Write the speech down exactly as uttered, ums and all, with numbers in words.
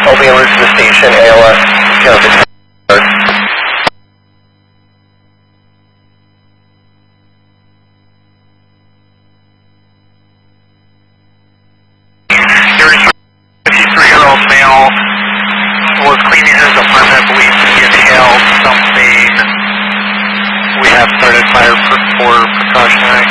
I'll be en route to the station, A L S, you know, the fifty-three-year-old male was cleaning his apartment, believes he inhaled something. We have started fire for precautionary.